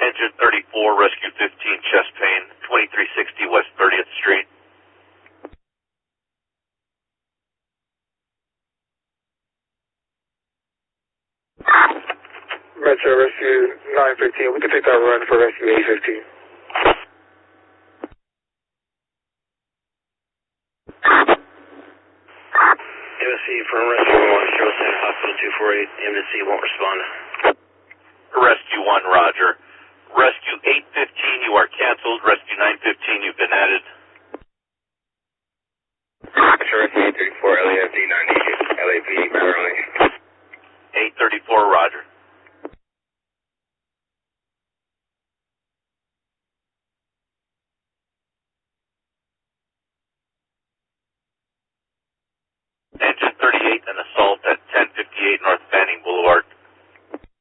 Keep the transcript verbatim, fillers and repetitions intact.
Engine thirty-four, Rescue fifteen, chest pain, twenty-three sixty West thirtieth Street. Metro Rescue nine fifteen, we can take that run for Rescue eight fifteen. M S C from Rescue one, Charles Center Hospital two four eight, M S C won't respond. Rescue one, Roger. Rescue eight fifteen, you are canceled. Rescue nine fifteen, you've been added. Metro Rescue eight thirty-four, L A F D ninety, L A P, matter only. eight thirty-four, Roger. Engine thirty-eight, an assault at ten fifty-eight North Fanning Boulevard.